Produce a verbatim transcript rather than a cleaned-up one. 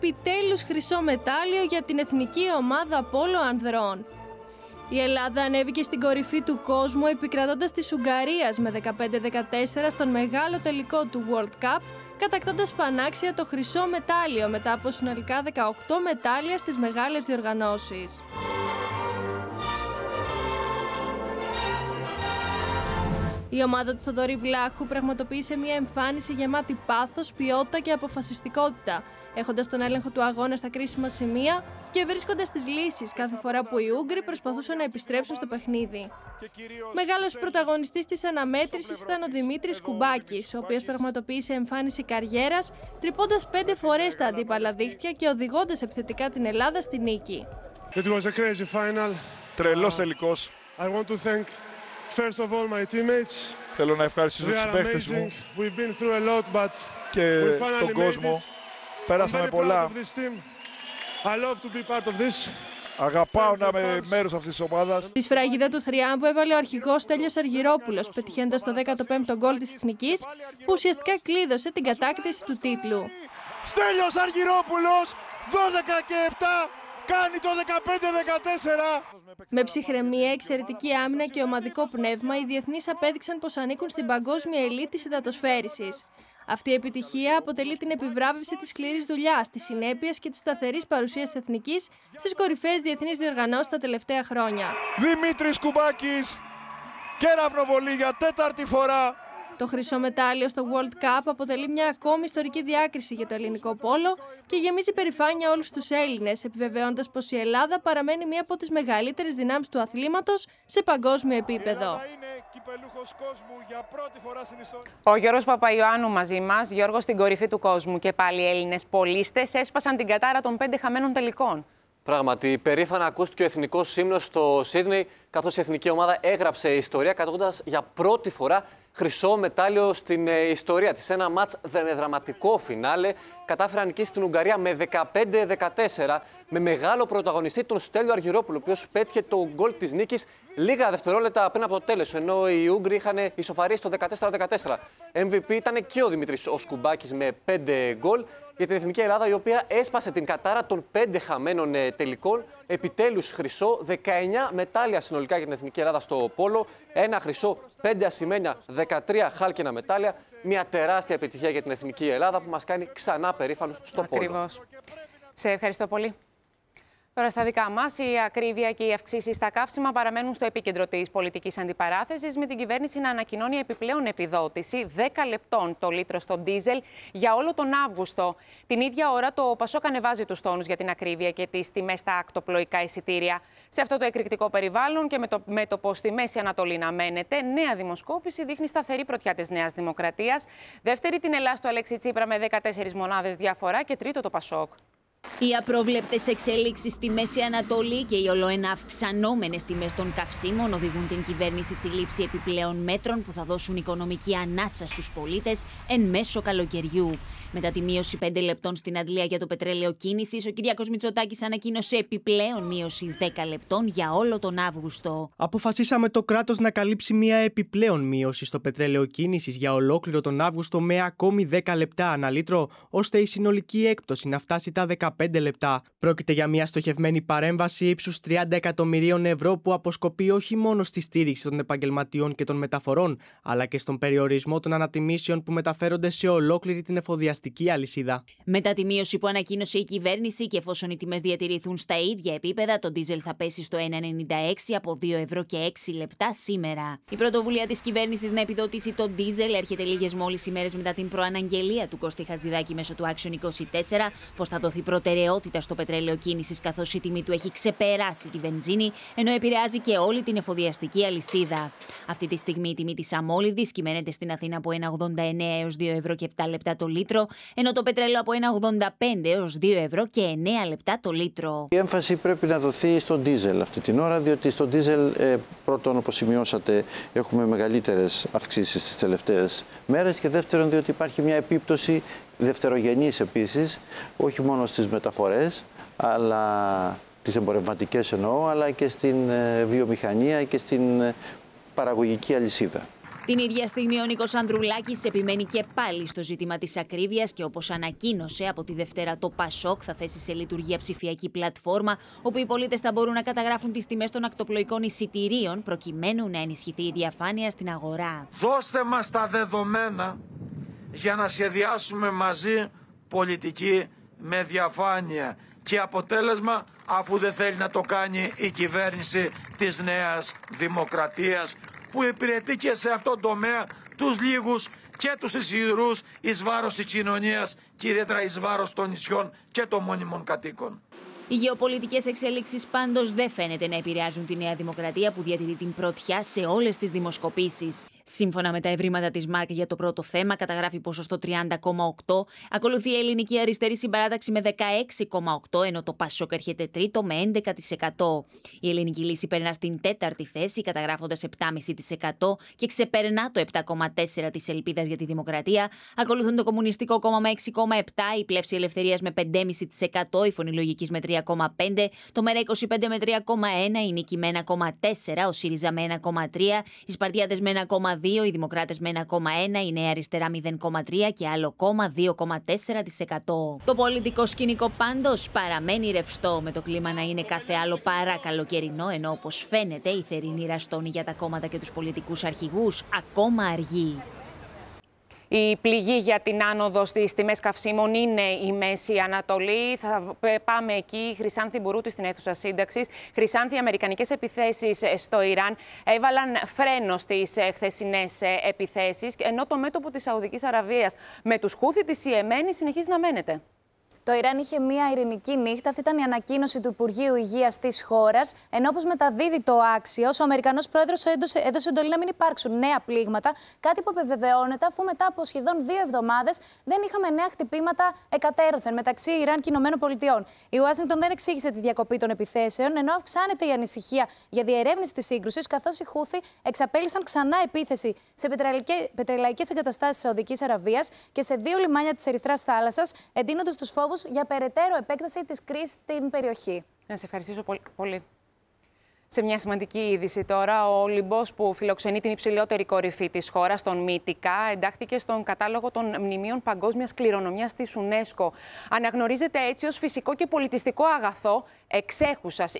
επιτέλους χρυσό μετάλλιο για την εθνική ομάδα πόλο ανδρών. Η Ελλάδα ανέβηκε στην κορυφή του κόσμου επικρατώντας της Ουγγαρίας με δεκαπέντε δεκατέσσερα στον μεγάλο τελικό του World Cup, κατακτώντας πανάξια το χρυσό μετάλλιο μετά από συνολικά δεκαοκτώ μετάλλια στις μεγάλες διοργανώσεις. Η ομάδα του Θοδωρή Βλάχου πραγματοποίησε μια εμφάνιση γεμάτη πάθος, ποιότητα και αποφασιστικότητα, έχοντας τον έλεγχο του αγώνα στα κρίσιμα σημεία και βρίσκοντας τις λύσεις κάθε φορά που οι Ούγγροι προσπαθούσαν να επιστρέψουν στο παιχνίδι. Μεγάλος πρωταγωνιστής της αναμέτρησης ήταν ο Δημήτρης Κουμπάκης, ο οποίος πραγματοποίησε εμφάνιση καριέρας, τρυπώντας πέντε φορές τα αντίπαλα δίχτυα και οδηγώντας επιθετικά την Ελλάδα στη νίκη. It was a crazy final. Τρελός τελικός. I want to thank first of all my teammates. Θέλω να ευχαριστήσω τους συμπαίκτες μου We've been through a lot, but και τον κόσμο. Πέρασαμε πολλά. I love to be part of this. Αγαπάω να είμαι μέρος αυτής της ομάδας. Τη σφραγίδα του θριάμβου έβαλε ο αρχηγός Στέλιος Αργυρόπουλος, πετυχαίνοντας το δέκατο πέμπτο γκολ της Εθνικής, που ουσιαστικά κλείδωσε την κατάκτηση του τίτλου. Στέλιος Αργυρόπουλος, δώδεκα και επτά, κάνει το δεκαπέντε δεκατέσσερα. Με ψυχραιμία, εξαιρετική άμυνα και ομαδικό πνεύμα, οι διεθνείς απέδειξαν πως ανήκουν στην παγκόσμια ελίτ της υδατοσφαίρισης. Αυτή η επιτυχία αποτελεί την επιβράβευση της σκληρής δουλειάς, της συνέπειας και της σταθερής παρουσίας εθνικής στις κορυφαίες διεθνείς διοργανώσεις τα τελευταία χρόνια. Δημήτρης Κουμπάκης, κεραυνοβολή για τέταρτη φορά. Το χρυσό μετάλλιο στο World Cup αποτελεί μια ακόμη ιστορική διάκριση για το ελληνικό πόλο και γεμίζει περηφάνεια όλους τους Έλληνες, επιβεβαιώντας πως η Ελλάδα παραμένει μία από τις μεγαλύτερες δυνάμεις του αθλήματος σε παγκόσμιο επίπεδο. Ο Γιώργος Παπαϊωάννου μαζί μας. Γιώργο, στην κορυφή του κόσμου και πάλι οι Έλληνες πολίστες έσπασαν την κατάρα των πέντε χαμένων τελικών. Πράγματι, περήφανα ακούστηκε ο εθνικός ύμνος στο Σίδνεϊ, καθώς η εθνική ομάδα έγραψε ιστορία, κατακτώντας για πρώτη φορά χρυσό μετάλλιο στην ε, ιστορία της. Ένα μάτς με δραματικό φινάλε. Κατάφερε να νικήσει την Ουγγαρία με δεκαπέντε δεκατέσσερα, με μεγάλο πρωταγωνιστή τον Στέλιο Αργυρόπουλο, ο οποίος πέτυχε το γκολ της νίκης λίγα δευτερόλεπτα πριν από το τέλος, ενώ οι Ούγγροι είχαν ισοφαρίσει το δεκατέσσερα δεκατέσσερα. εμ βι πι ήταν και ο Δημήτρης ο Κουμπάκης με πέντε γκολ για την εθνική Ελλάδα, η οποία έσπασε την κατάρα των πέντε χαμένων ε, τελικών. Επιτέλους χρυσό, δεκαεννιά μετάλλια συνολικά για την εθνική Ελλάδα στο πόλο. Ένα χρυσό, πέντε ασημένια, δεκατρία χάλκινα μετάλλια. Μια τεράστια επιτυχία για την εθνική Ελλάδα που μας κάνει ξανά περήφανους στο πόλο. Ακριβώς. Σε ευχαριστώ πολύ. Τώρα στα δικά μας, η ακρίβεια και οι αυξήσεις στα καύσιμα παραμένουν στο επίκεντρο της πολιτικής αντιπαράθεσης, με την κυβέρνηση να ανακοινώνει επιπλέον επιδότηση δέκα λεπτών το λίτρο στο ντίζελ για όλο τον Αύγουστο. Την ίδια ώρα το Πασόκ ανεβάζει τους τόνους για την ακρίβεια και τις τιμές στα ακτοπλοϊκά εισιτήρια. Σε αυτό το εκρηκτικό περιβάλλον και με το, με το πως στη Μέση Ανατολή να μένεται, νέα δημοσκόπηση δείχνει σταθερή πρωτιά της Νέας Δημοκρατίας. Δεύτερη την Ελλάδα στο Αλέξη Τσίπρα με δεκατέσσερις μονάδες διαφορά και τρίτο το Πασόκ. Οι απρόβλεπτες εξελίξεις στη Μέση Ανατολή και οι ολοένα αυξανόμενες τιμές των καυσίμων οδηγούν την κυβέρνηση στη λήψη επιπλέον μέτρων που θα δώσουν οικονομική ανάσα στους πολίτες εν μέσω καλοκαιριού. Μετά τη μείωση πέντε λεπτών στην αντλία για το πετρέλαιο κίνησης, ο Κυριάκος Μητσοτάκης ανακοίνωσε επιπλέον μείωση δέκα λεπτών για όλο τον Αύγουστο. Αποφασίσαμε το κράτος να καλύψει μια επιπλέον μείωση στο πετρέλαιο κίνησης για ολόκληρο τον Αύγουστο με ακόμη δέκα λεπτά ανά λίτρο, ώστε η συνολική έκπτωση να φτάσει τα δεκαπέντε λεπτά. Πρόκειται για μια στοχευμένη παρέμβαση ύψους τριάντα εκατομμυρίων ευρώ που αποσκοπεί όχι μόνο στη στήριξη των επαγγελματιών και των μεταφορών, αλλά και στον περιορισμό των ανατιμήσεων που μεταφέρονται σε ολόκληρη την εφοδιαστική αλυσίδα. Μετά τη μείωση που ανακοίνωσε η κυβέρνηση και εφόσον οι τιμές διατηρηθούν στα ίδια επίπεδα, το ντίζελ θα πέσει στο ένα ενενήντα έξι από δύο ευρώ και έξι λεπτά σήμερα. Η πρωτοβουλία της κυβέρνησης να επιδοτήσει το ντίζελ έρχεται λίγες μόλις ημέρες μετά την προαναγγελία του Κώστη Χατζηδάκη μέσω του Action είκοσι τέσσερα πως θα δοθεί προτεραιότητα στο πετρέλαιο κίνησης, καθώς η τιμή του έχει ξεπεράσει τη βενζίνη, ενώ επηρεάζει και όλη την εφοδιαστική αλυσίδα. Αυτή τη στιγμή η τιμή της αμόλυβδης κυμαίνεται στην Αθήνα από ένα ογδόντα εννέα έως δύο ευρώ και επτά λεπτά το λίτρο, ενώ το πετρέλαιο από ένα ογδόντα πέντε έως δύο ευρώ και εννέα λεπτά το λίτρο. Η έμφαση πρέπει να δοθεί στον ντίζελ αυτή την ώρα, διότι στον ντίζελ, ε, πρώτον, όπως σημειώσατε, έχουμε μεγαλύτερες αυξήσεις τις τελευταίες μέρες, και δεύτερον, διότι υπάρχει μια επίπτωση δευτερογενής επίσης, όχι μόνο στις μεταφορές, αλλά τις εμπορευματικές εννοώ, αλλά και στην βιομηχανία και στην παραγωγική αλυσίδα. Την ίδια στιγμή ο Νίκος Ανδρουλάκης επιμένει και πάλι στο ζήτημα της ακρίβειας και όπως ανακοίνωσε από τη Δευτέρα το Πασόκ θα θέσει σε λειτουργία ψηφιακή πλατφόρμα όπου οι πολίτες θα μπορούν να καταγράφουν τις τιμές των ακτοπλοϊκών εισιτηρίων προκειμένου να ενισχυθεί η διαφάνεια στην αγορά. Δώστε μας τα δεδομένα για να σχεδιάσουμε μαζί πολιτική με διαφάνεια και αποτέλεσμα, αφού δεν θέλει να το κάνει η κυβέρνηση της Νέας Δημοκρατίας που υπηρετεί και σε αυτόν τον τομέα τους λίγους και τους ισχυρούς εις βάρος της κοινωνίας και ιδιαίτερα εις βάρος των νησιών και των μόνιμων κατοίκων. Οι γεωπολιτικές εξέλιξεις πάντως δεν φαίνεται να επηρεάζουν τη Νέα Δημοκρατία που διατηρεί την πρωτιά σε όλες τις δημοσκοπήσεις. Σύμφωνα με τα ευρήματα της ΜΑΡΚ για το πρώτο θέμα, καταγράφει ποσοστό τριάντα κόμμα οκτώ, ακολουθεί η Ελληνική Αριστερή Συμπαράταξη με δεκαέξι κόμμα οκτώ, ενώ το Πασόκ έρχεται τρίτο με έντεκα τοις εκατό. Η Ελληνική Λύση περνά στην τέταρτη θέση, καταγράφοντας επτά κόμμα πέντε τοις εκατό και ξεπερνά το επτά κόμμα τέσσερα τοις εκατό της Ελπίδας για τη Δημοκρατία. Ακολουθούν το Κομμουνιστικό Κόμμα με έξι κόμμα επτά, η Πλεύση Ελευθερίας με πέντε κόμμα πέντε τοις εκατό, η Φωνή Λογικής με τρία κόμμα πέντε, το ΜΕΡΑ είκοσι πέντε με τρία κόμμα ένα, η Νίκη με ένα κόμμα τέσσερα, ο ΣΥΡΙΖΑ με ένα κόμμα τρία, οι Σπαρτιάτες με ένα κόμμα δύο, οι Δημοκράτες με ένα κόμμα ένα, η Νέα Αριστερά μηδέν κόμμα τρία και άλλο κόμμα δύο κόμμα τέσσερα τοις εκατό. Το πολιτικό σκηνικό πάντως παραμένει ρευστό, με το κλίμα να είναι κάθε άλλο παρά καλοκαιρινό, ενώ όπως φαίνεται η θερινή ραστόνη για τα κόμματα και τους πολιτικούς αρχηγούς ακόμα αργεί. Η πληγή για την άνοδο στις τιμές καυσίμων είναι η Μέση Ανατολή. Θα πάμε εκεί. Η Χρυσάνθη Μπουρούτη στην αίθουσα σύνταξης. Χρυσάνθη, οι αμερικανικές επιθέσεις στο Ιράν έβαλαν φρένο στις χθεσινές επιθέσεις, ενώ το μέτωπο της Σαουδικής Αραβίας με τους Χούθι της Ιεμένη συνεχίζει να μένεται. Το Ιράν είχε μία ειρηνική νύχτα. Αυτή ήταν η ανακοίνωση του Υπουργείου Υγείας της χώρας. Ενώ όπως μεταδίδει το Άξιος, ο Αμερικανός πρόεδρος έδωσε, έδωσε εντολή να μην υπάρξουν νέα πλήγματα. Κάτι που επιβεβαιώνεται αφού μετά από σχεδόν δύο εβδομάδες δεν είχαμε νέα χτυπήματα εκατέρωθεν μεταξύ Ιράν και Ηνωμένων Πολιτειών. Η Ουάσιγκτον δεν εξήγησε τη διακοπή των επιθέσεων, ενώ αυξάνεται η ανησυχία για διερεύνηση της σύγκρουσης, καθώς οι Χούθι εξαπέλυσαν ξανά επίθεση σε πετρελαϊκές εγκαταστάσεις της Σαουδικής Αραβίας και σε δύο λιμάνια της Ερυθράς Θάλασσας, εντείνοντας τους φόβους για περαιτέρω επέκταση της κρίσης στην περιοχή. Να σε ευχαριστήσω πολύ. Σε μια σημαντική είδηση τώρα, ο Όλυμπος που φιλοξενεί την υψηλότερη κορυφή της χώρας, τον Μύτικα, εντάχθηκε στον κατάλογο των μνημείων παγκόσμιας κληρονομιάς της UNESCO. Αναγνωρίζεται έτσι ως φυσικό και πολιτιστικό αγαθό εξέχουσας